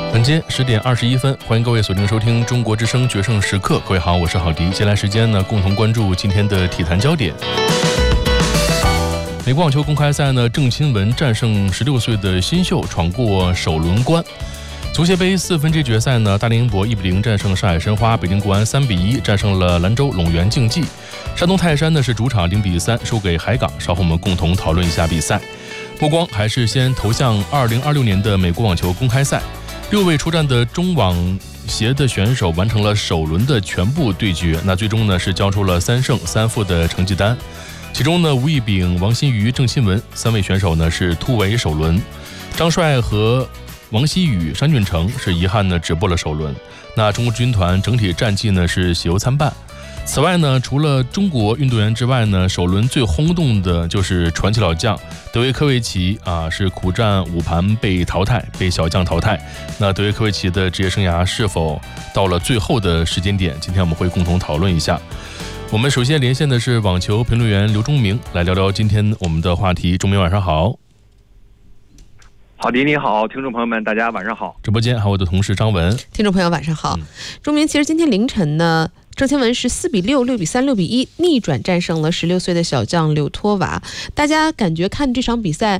本间10点21分，欢迎各位锁定收听中国之声决胜时刻。各位好，我是郝迪。接下来时间呢，共同关注今天的体坛焦点。美国网球公开赛呢，郑钦文战胜16岁的新秀，闯过首轮关。足协杯4分之一决赛呢，大连英博1比0战胜上海申花，北京国安3比1战胜了兰州陇源竞技。山东泰山呢是主场0比3输给海港。稍后我们共同讨论一下比赛。目光还是先投向2026年的美国网球公开赛。6位出战的中网协的选手完成了首轮的全部对决，那最终呢是交出了3胜3负的成绩单。其中呢，吴亦丙、王欣瑜、郑钦文3位选手呢是突围首轮，张帅和王希宇、山俊成是遗憾呢止步了首轮。那中国军团整体战绩呢是喜忧参半。此外呢，除了中国运动员之外呢，首轮最轰动的就是传奇老将德维科维奇是苦战5盘被小将淘汰。那德维科维奇的职业生涯是否到了最后的时间点？今天我们会共同讨论一下。我们首先连线的是网球评论员刘忠明，来聊聊今天我们的话题。忠明晚上好。 郝迪你好，听众朋友们大家晚上好。 直播间还有我的同事张文。 听众朋友晚上好。忠明，其实今天凌晨呢，郑钦文是4比6、6比3、6比1逆转战胜了16岁的小将柳托娃。大家感觉看这场比赛